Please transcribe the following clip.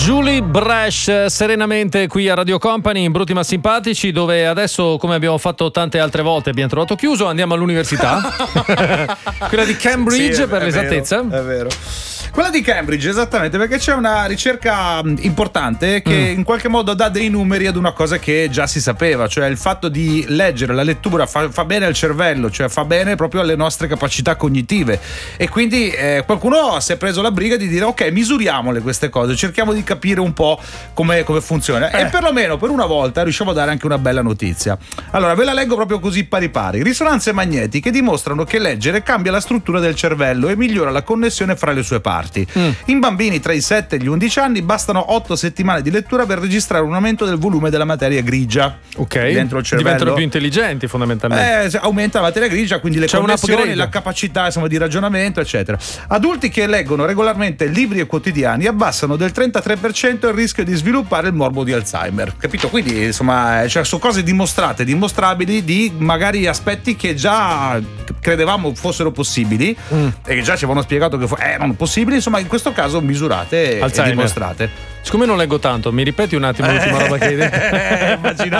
Julie Bresh serenamente qui a Radio Company in Brutti ma Simpatici, dove adesso, come abbiamo fatto tante altre volte, abbiamo trovato chiuso, andiamo all'università. Quella di Cambridge, sì, per l'esattezza. È vero. Quella di Cambridge, esattamente, perché c'è una ricerca importante che in qualche modo dà dei numeri ad una cosa che già si sapeva, cioè il fatto di leggere, la lettura fa bene al cervello, cioè fa bene proprio alle nostre capacità cognitive, e quindi qualcuno si è preso la briga di dire ok, misuriamole queste cose, cerchiamo di capire un po' come funziona e perlomeno per una volta riusciamo a dare anche una bella notizia. Allora ve la leggo proprio così pari pari. Risonanze magnetiche dimostrano che leggere cambia la struttura del cervello e migliora la connessione fra le sue parti. In bambini tra i 7 e gli 11 anni bastano 8 settimane di lettura per registrare un aumento del volume della materia grigia dentro il cervello. Diventano più intelligenti fondamentalmente. Aumenta la materia grigia, quindi le connessioni, la capacità di ragionamento eccetera. Adulti che leggono regolarmente libri e quotidiani abbassano del 33% il rischio di sviluppare il morbo di Alzheimer, capito? Quindi insomma sono cose dimostrate, dimostrabili, di magari aspetti che già credevamo fossero possibili e che già ci avevano spiegato che erano possibili, insomma in questo caso misurate e dimostrate. Siccome non leggo tanto, mi ripeti un attimo l'ultima roba che hai detto?